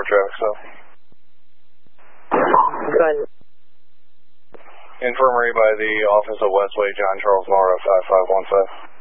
traffic stop. Go ahead. Infirmary by the office of Westway, John Charles Mara, 5515.